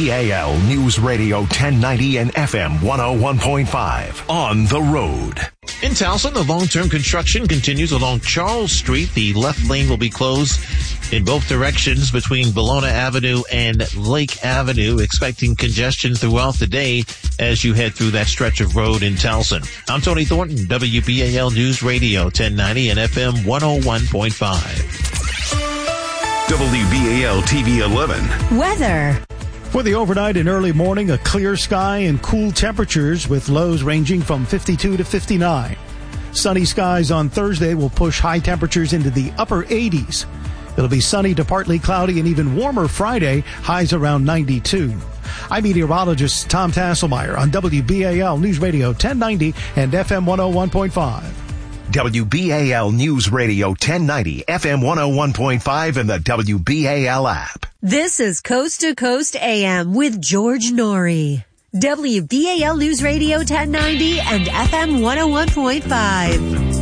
WBAL News Radio 1090 and FM 101.5. On the road. In Towson, the long-term construction continues along Charles Street. The left lane will be closed in both directions between Bologna Avenue and Lake Avenue, expecting congestion throughout the day as you head through that stretch of road in Towson. I'm Tony Thornton, WBAL News Radio 1090 and FM 101.5. WBAL TV 11. Weather. For the overnight and early morning, a clear sky and cool temperatures with lows ranging from 52 to 59. Sunny skies on Thursday will push high temperatures into the upper 80s. It'll be sunny to partly cloudy and even warmer Friday, highs around 92. I'm meteorologist Tom Tasselmeyer on WBAL News Radio 1090 and FM 101.5. WBAL News Radio 1090, FM 101.5, and the WBAL app. This is Coast to Coast AM with George Norrie. WBAL News Radio 1090 and FM 101.5.